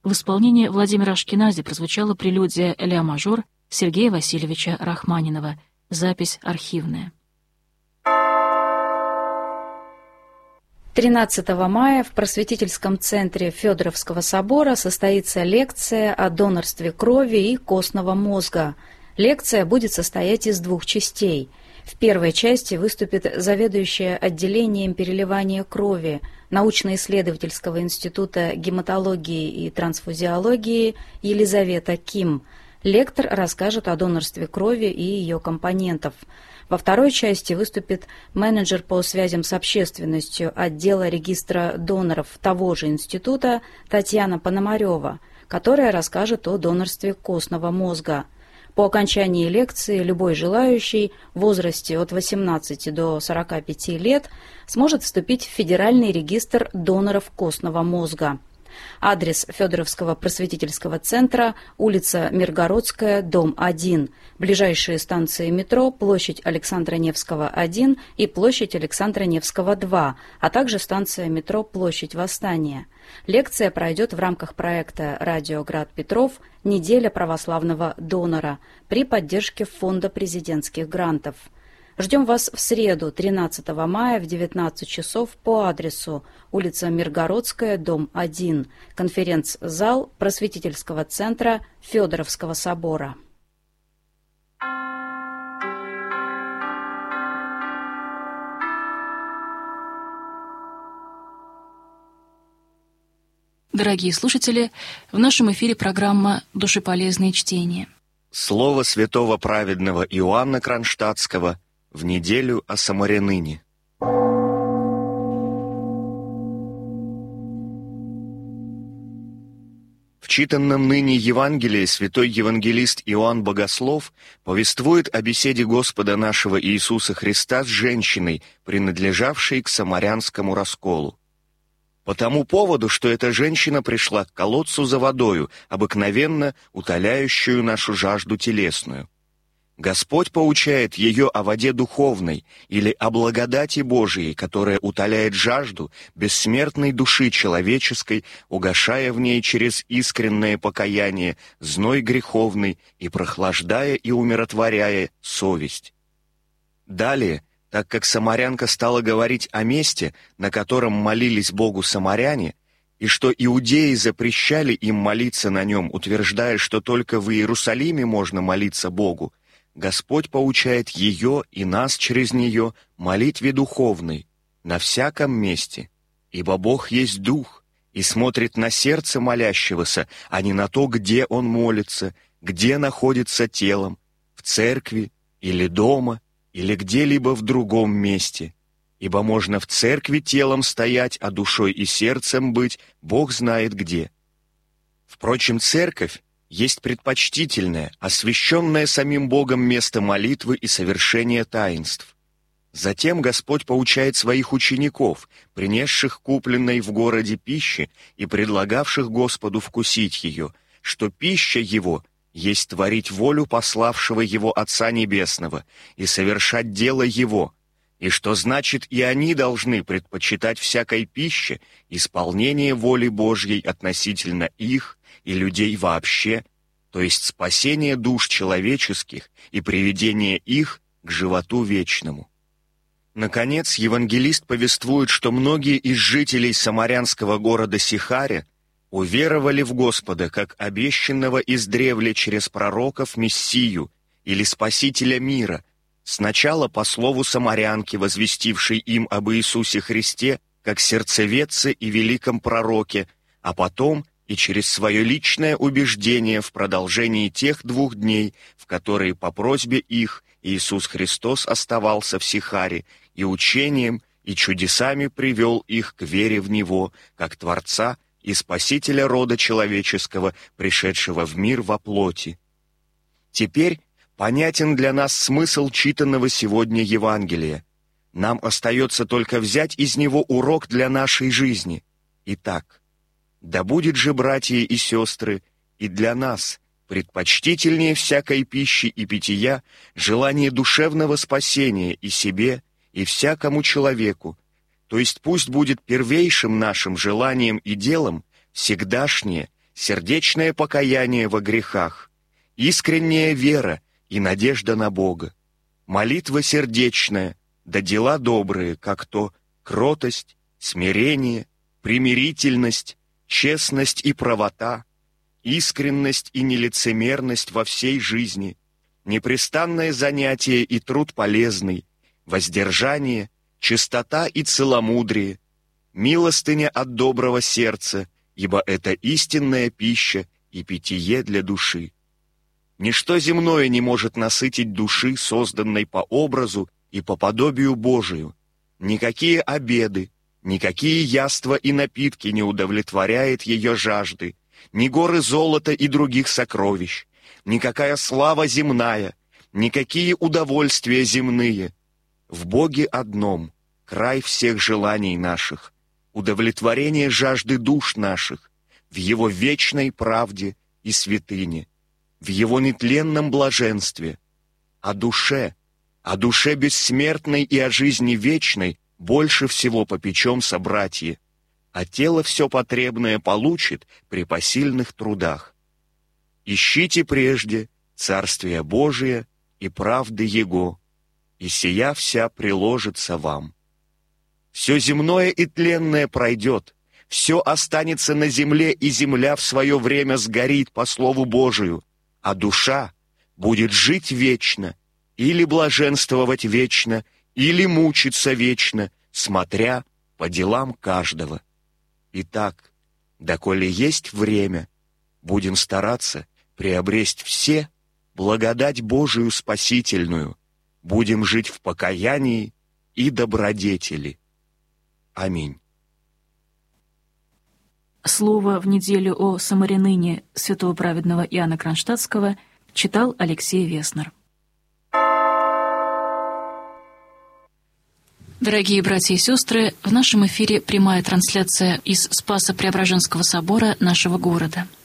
В исполнении Владимира Ашкенази прозвучала прелюдия ля-мажор Сергея Васильевича Рахманинова. Запись архивная. 13 мая в Просветительском центре Федоровского собора состоится лекция о донорстве крови и костного мозга. Лекция будет состоять из двух частей. В первой части выступит заведующая отделением переливания крови научно-исследовательского института гематологии и трансфузиологии Елизавета Ким. Лектор расскажет о донорстве крови и ее компонентов. Во второй части выступит менеджер по связям с общественностью отдела регистра доноров того же института Татьяна Пономарева, которая расскажет о донорстве костного мозга. По окончании лекции любой желающий в возрасте от 18 до 45 лет сможет вступить в Федеральный регистр доноров костного мозга. Адрес Федоровского просветительского центра, улица Миргородская, дом 1. Ближайшие станции метро, площадь Александра Невского, 1 и площадь Александра Невского, 2, а также станция метро, площадь Восстания. Лекция пройдет в рамках проекта «Радио Град Петров. Неделя православного донора» при поддержке Фонда президентских грантов. Ждем вас в среду, 13 мая в 19 часов по адресу улица Миргородская, дом 1, конференц-зал Просветительского центра Федоровского собора. Дорогие слушатели, в нашем эфире программа «Душеполезные чтения». Слово святого праведного Иоанна Кронштадтского в неделю о самарянине. В читанном ныне Евангелии святой евангелист Иоанн Богослов повествует о беседе Господа нашего Иисуса Христа с женщиной, принадлежавшей к самарянскому расколу. По тому поводу, что эта женщина пришла к колодцу за водою, обыкновенно утоляющую нашу жажду телесную. Господь поучает ее о воде духовной или о благодати Божией, которая утоляет жажду бессмертной души человеческой, угашая в ней через искреннее покаяние зной греховный и прохлаждая и умиротворяя совесть. Далее, так как самарянка стала говорить о месте, на котором молились Богу самаряне, и что иудеи запрещали им молиться на нем, утверждая, что только в Иерусалиме можно молиться Богу, Господь поучает ее и нас через нее молитве духовной на всяком месте, ибо Бог есть Дух и смотрит на сердце молящегося, а не на то, где он молится, где находится телом, в церкви или дома, или где-либо в другом месте. Ибо можно в церкви телом стоять, а душой и сердцем быть, Бог знает где. Впрочем, церковь есть предпочтительное, освященное самим Богом место молитвы и совершения таинств. Затем Господь поучает своих учеников, принесших купленной в городе пищи и предлагавших Господу вкусить ее, что пища Его есть творить волю пославшего Его Отца Небесного и совершать дело Его, и что значит и они должны предпочитать всякой пище исполнение воли Божьей относительно их и людей вообще, то есть спасение душ человеческих и приведение их к животу вечному. Наконец, евангелист повествует, что многие из жителей самарянского города Сихаря уверовали в Господа, как обещанного издревле через пророков Мессию или Спасителя мира, сначала по слову самарянки, возвестившей им об Иисусе Христе, как сердцеведце и великом пророке, а потом и через свое личное убеждение в продолжении тех 2 дней, в которые по просьбе их Иисус Христос оставался в Сихаре, и учением, и чудесами привел их к вере в Него, как Творца и Спасителя рода человеческого, пришедшего в мир во плоти. Теперь понятен для нас смысл читанного сегодня Евангелия. Нам остается только взять из него урок для нашей жизни. Итак, да будет же, братья и сестры, и для нас предпочтительнее всякой пищи и питья желание душевного спасения и себе, и всякому человеку, то есть пусть будет первейшим нашим желанием и делом всегдашнее, сердечное покаяние во грехах, искренняя вера и надежда на Бога, молитва сердечная, да дела добрые, как то кротость, смирение, примирительность, честность и правота, искренность и нелицемерность во всей жизни, непрестанное занятие и труд полезный, воздержание, чистота и целомудрие, милостыня от доброго сердца, ибо это истинная пища и питье для души. Ничто земное не может насытить души, созданной по образу и по подобию Божию. Никакие обеды, никакие яства и напитки не удовлетворяет ее жажды, ни горы золота и других сокровищ, никакая слава земная, никакие удовольствия земные. В Боге одном край всех желаний наших, удовлетворение жажды душ наших, в Его вечной правде и святыне, в Его нетленном блаженстве. О душе бессмертной и о жизни вечной больше всего попечемся, братья, а тело все потребное получит при посильных трудах. Ищите прежде Царствие Божие и правды Его, и сия вся приложится вам. Все земное и тленное пройдет, все останется на земле, и земля в свое время сгорит по Слову Божию, а душа будет жить вечно, или блаженствовать вечно, или мучиться вечно, смотря по делам каждого. Итак, доколе есть время, будем стараться приобресть все благодать Божию спасительную, будем жить в покаянии и добродетели. Аминь. Слово в неделю о самарянине святого праведного Иоанна Кронштадтского читал Алексей Веснер. Дорогие братья и сестры, в нашем эфире прямая трансляция из Спасо-Преображенского собора нашего города.